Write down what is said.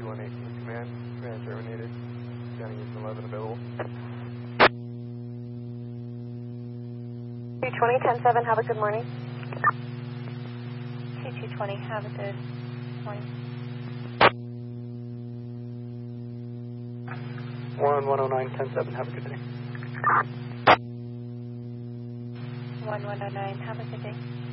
218 command. Command terminated. Scanning is 11 available. 220, 10-7, have a good morning. T220, have a good morning. 1109, 10-7, have a good day. 1109, have a good day.